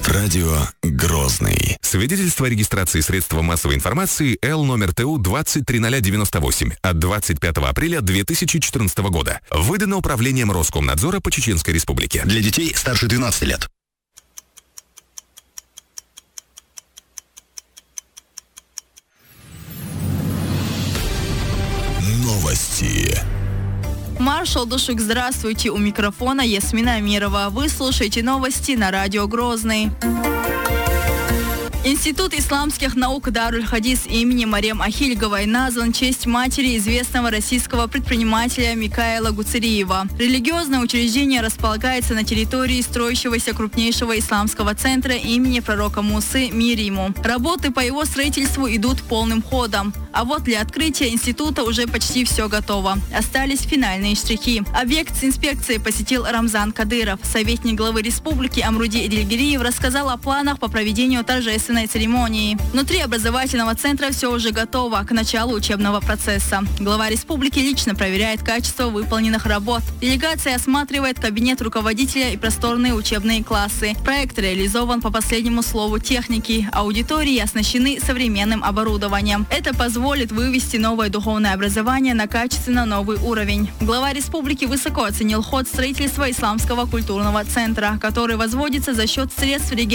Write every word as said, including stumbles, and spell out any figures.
Радио Грозный. Свидетельство о регистрации средства массовой информации Л номер Т У двадцать три ноль девяносто восемь от двадцать пятого апреля две тысячи четырнадцатого года. Выдано Управлением Роскомнадзора по Чеченской Республике. Для детей старше двенадцати лет. Новости. Маршал Душик, здравствуйте. У микрофона Ясмина Амирова. Вы слушаете новости на радио Грозный. Институт исламских наук Даруль-Хадис имени Марем Ахильговой назван в честь матери известного российского предпринимателя Микаэла Гуцериева. Религиозное учреждение располагается на территории строящегося крупнейшего исламского центра имени пророка Мусы «Мир ему». Работы по его строительству идут полным ходом. А вот для открытия института уже почти все готово. Остались финальные штрихи. Объект с инспекцией посетил Рамзан Кадыров. Советник главы республики Амруди Эдильгириев рассказал о планах по проведению торжественной церемонии. Внутри образовательного центра все уже готово к началу учебного процесса. Глава республики лично проверяет качество выполненных работ. Делегация осматривает кабинет руководителя и просторные учебные классы. Проект реализован по последнему слову техники. Аудитории оснащены современным оборудованием. Это позволит вывести новое духовное образование на качественно новый уровень. Глава республики высоко оценил ход строительства исламского культурного центра, который возводится за счет средств регионального